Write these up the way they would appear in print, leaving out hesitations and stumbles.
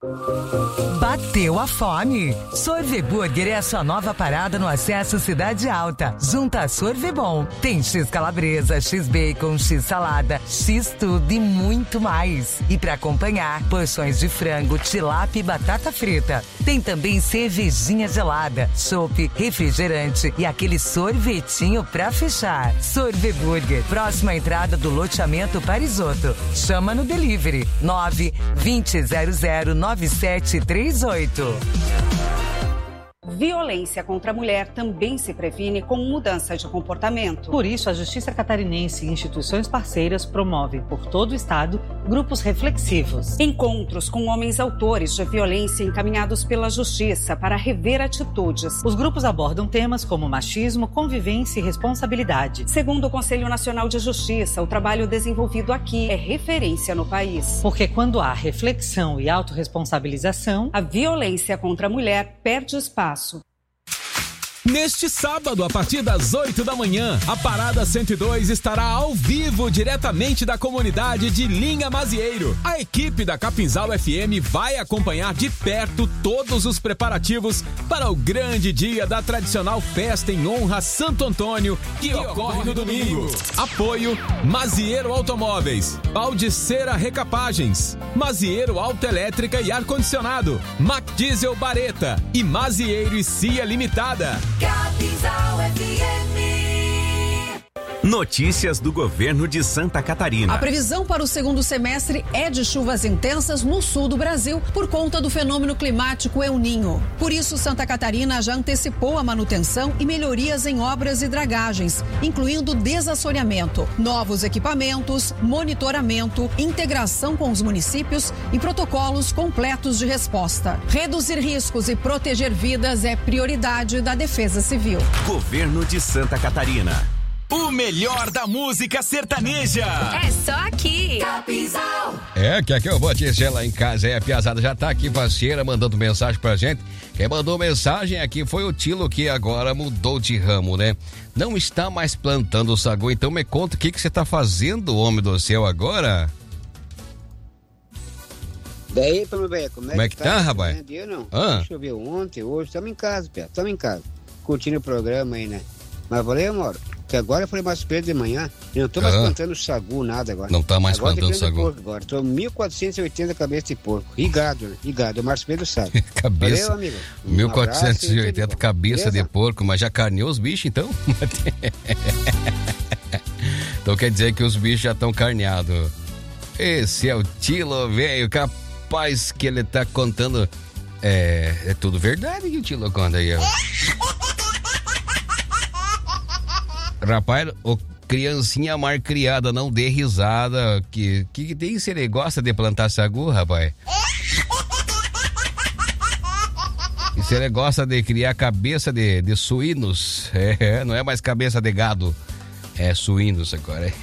Bateu a fome? Sorveburger é a sua nova parada no acesso Cidade Alta. Junto a Sorvebom, tem X calabresa, X bacon, X salada, X tudo e muito mais. E para acompanhar, porções de frango, tilápia e batata frita. Tem também cervejinha gelada, chopp, refrigerante e aquele sorvetinho pra fechar. Sorveburger, próxima entrada do loteamento Parisotto. Chama no delivery 9-2000-9738. Violência contra a mulher também se previne com mudança de comportamento. Por isso, a Justiça Catarinense e instituições parceiras promovem por todo o estado grupos reflexivos. Encontros com homens autores de violência encaminhados pela Justiça para rever atitudes. Os grupos abordam temas como machismo, convivência e responsabilidade. Segundo o Conselho Nacional de Justiça, o trabalho desenvolvido aqui é referência no país. Porque quando há reflexão e autorresponsabilização, a violência contra a mulher perde espaço. Neste sábado, a partir das 8 da manhã, a Parada 102 estará ao vivo diretamente da comunidade de Linha Mazieiro. A equipe da Capinzal FM vai acompanhar de perto todos os preparativos para o grande dia da tradicional festa em honra a Santo Antônio, que ocorre no domingo. Apoio Mazieiro Automóveis, Baldicera Recapagens, Mazieiro Autoelétrica e Ar-Condicionado, Mac Diesel Bareta e Mazieiro e Cia Limitada. Capinzal FM. Notícias do governo de Santa Catarina. A previsão para o segundo semestre é de chuvas intensas no sul do Brasil por conta do fenômeno climático El Niño. Por isso, Santa Catarina já antecipou a manutenção e melhorias em obras e dragagens, incluindo desassoreamento, novos equipamentos, monitoramento, integração com os municípios e protocolos completos de resposta. Reduzir riscos e proteger vidas é prioridade da Defesa Civil. Governo de Santa Catarina. O melhor da música sertaneja. É só aqui. Capinzal. Que aqui eu vou dizer lá em casa. A piazada já tá aqui, parceira, mandando mensagem pra gente. Quem mandou mensagem aqui foi o Tilo, que agora mudou de ramo, né? Não está mais plantando sagu. Então me conta o que você tá fazendo, homem do céu, agora? Daí, meu velho, como é que tá, rapaz? Não. Choveu ontem, hoje, estamos em casa, Pé. Estamos em casa. Curtindo o programa aí, né? Mas valeu, amor. Que agora eu falei mais cedo de manhã, eu não tô mais plantando sagu, nada agora. Não tá mais agora plantando sagu. Agora tô 1.480 cabeças de porco. Rigado, né? Rigado. O Márcio Pedro sabe. Cabeça. Valeu, amigo. 1.480 cabeça de porco, mas já carneou os bichos, então? Então quer dizer que os bichos já estão carneados. Esse é o Tilo, velho. Capaz que ele tá contando. É tudo verdade que o Tilo conta aí, ó. Rapaz, o criancinha mal criada, não dê risada. Que tem se ele gosta de plantar sagu, rapaz? E se ele gosta de criar cabeça de suínos? Não é mais cabeça de gado. É suínos agora.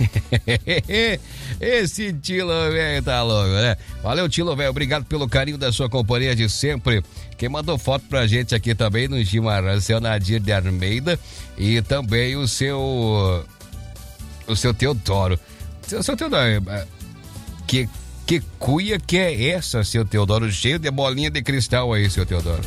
Esse Tilo, velho, tá louco, né? Valeu, Tilo, velho. Obrigado pelo carinho da sua companhia de sempre. Quem mandou foto pra gente aqui também no Chimarrão, seu Nadir de Almeida. E também o seu Teodoro. Seu Teodoro, que cuia que é essa, seu Teodoro? Cheio de bolinha de cristal aí, seu Teodoro.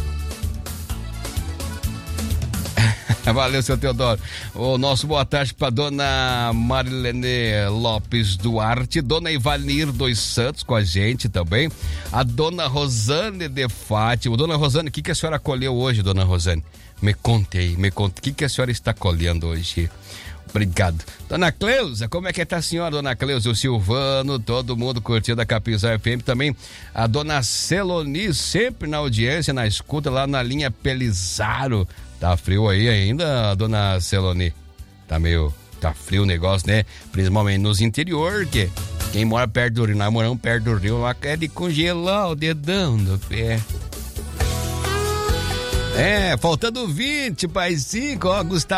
Valeu, seu Teodoro. O nosso boa tarde para dona Marilene Lopes Duarte, dona Ivanir dos Santos com a gente também, a dona Rosane de Fátima. Dona Rosane, o que a senhora colheu hoje, dona Rosane? Me conte aí, o que a senhora está colhendo hoje? Obrigado. Dona Cleusa, como é que tá a senhora, dona Cleusa? O Silvano, todo mundo curtindo a Capinzal FM. Também a dona Celoni, sempre na audiência, na escuta, lá na linha Pelizaro. Tá frio aí ainda, dona Celoni? Tá frio o negócio, né? Principalmente nos interior, que quem mora perto do rio, nós moramos perto do rio, lá quer de congelar o dedão do pé. Faltando 20 para as 5, ó, Gustavo.